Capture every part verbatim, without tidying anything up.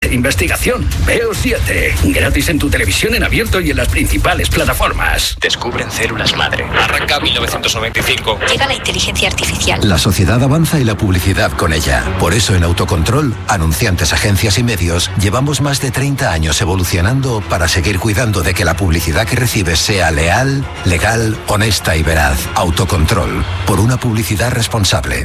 investigación. Veo siete. Gratis en tu televisión en abierto y en las principales plataformas. Descubren células madre. Arranca mil novecientos noventa y cinco. Llega la inteligencia artificial. La sociedad avanza y la publicidad con ella. Por eso en Autocontrol, anunciantes, agencias y medios, llevamos más de treinta años evolucionando para seguir cuidando de que la publicidad que recibes sea leal, legal, honesta y veraz. Autocontrol. Por una publicidad responsable.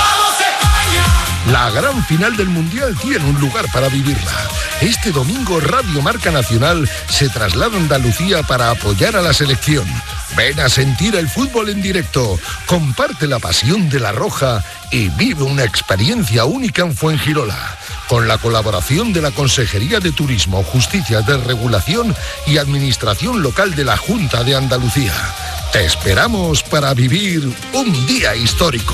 La gran final del Mundial tiene un lugar para vivirla. Este domingo Radio Marca Nacional se traslada a Andalucía para apoyar a la selección. Ven a sentir el fútbol en directo, comparte la pasión de la Roja y vive una experiencia única en Fuengirola. Con la colaboración de la Consejería de Turismo, Justicia, Desregulación y Administración Local de la Junta de Andalucía. Te esperamos para vivir un día histórico.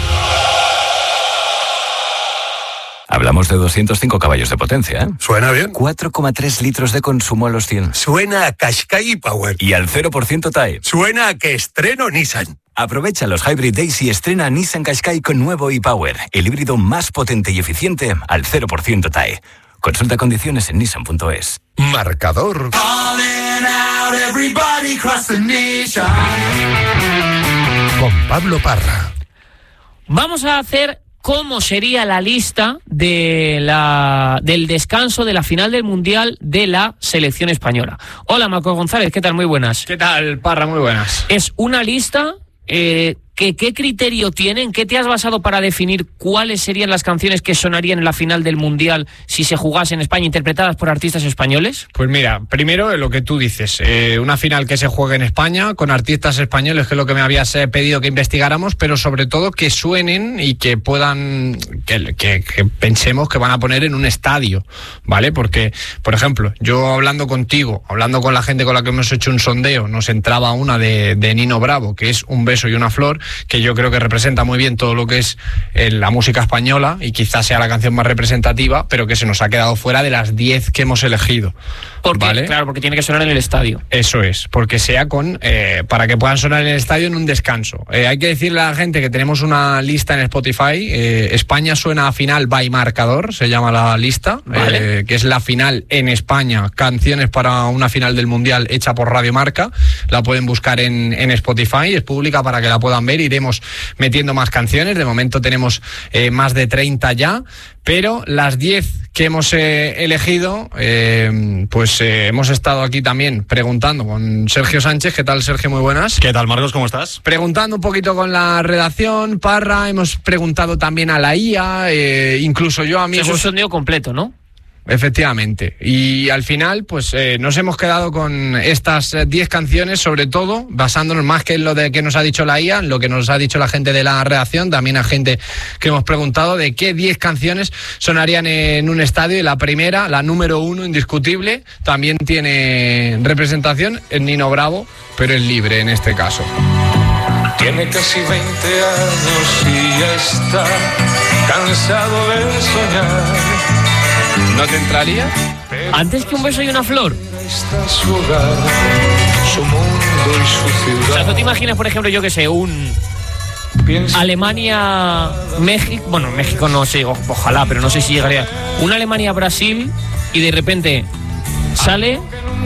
Hablamos de doscientos cinco caballos de potencia, ¿eh? Suena bien. cuatro coma tres litros de consumo a los cien. Suena a Qashqai Power. Y al cero por ciento T A E. Suena a que estreno Nissan. Aprovecha los Hybrid Days y estrena Nissan Qashqai con nuevo e-Power, el híbrido más potente y eficiente al cero por ciento T A E. Consulta condiciones en nissan punto es. Marcador. Con Pablo Parra. Vamos a hacer cómo sería la lista de la, del descanso de la final del Mundial de la selección española. Hola, Marco González, ¿qué tal? Muy buenas. ¿Qué tal, Parra? Muy buenas. Es una lista eh, que ¿qué criterio tienen? ¿Qué te has basado para definir cuáles serían las canciones que sonarían en la final del Mundial si se jugase en España, interpretadas por artistas españoles? Pues mira, primero lo que tú dices, eh, una final que se juegue en España con artistas españoles, que es lo que me habías eh, pedido que investigáramos, pero sobre todo que suenen y que puedan, que, que, que pensemos que van a poner en un estadio, ¿vale? Porque, por ejemplo, yo hablando contigo, hablando con la gente con la que hemos hecho un sondeo, nos entraba una de, de Nino Bravo, que es Un beso y una flor, que yo creo que representa muy bien todo lo que es eh, la música española y quizás sea la canción más representativa, pero que se nos ha quedado fuera de las diez que hemos elegido. Porque, ¿vale? Claro, porque tiene que sonar en el estadio. Eso es, porque sea con eh, para que puedan sonar en el estadio en un descanso. Eh, hay que decirle a la gente que tenemos una lista en Spotify, eh, España suena a final by Marcador, se llama la lista, vale. eh, que es la final en España, canciones para una final del Mundial hecha por Radio Marca. La pueden buscar en, en Spotify, es pública para que la puedan ver. Iremos metiendo más canciones, de momento tenemos eh, más de treinta ya, pero las diez que hemos eh, elegido, eh, pues eh, hemos estado aquí también preguntando con Sergio Sánchez. ¿Qué tal, Sergio? Muy buenas. ¿Qué tal, Marcos? ¿Cómo estás? Preguntando un poquito con la redacción, Parra, hemos preguntado también a la I A, eh, incluso yo, amigos. Es un sondeo completo, ¿no? Efectivamente, y al final pues eh, nos hemos quedado con estas diez canciones, sobre todo basándonos más que en lo de que nos ha dicho la I A, en lo que nos ha dicho la gente de la redacción, también a gente que hemos preguntado de qué diez canciones sonarían en un estadio. Y la primera, la número uno, indiscutible, también tiene representación en Nino Bravo, pero es libre en este caso. Tiene casi veinte años y ya está cansado de soñar. ¿No te entraría? Antes que Un beso y una flor. Su hogar, su mundo y su ciudad. O sea, ¿tú te imaginas, por ejemplo, yo que sé, un Alemania, México, bueno, México no sé, o, ojalá, pero no sé si llegaría, un Alemania-Brasil y de repente sale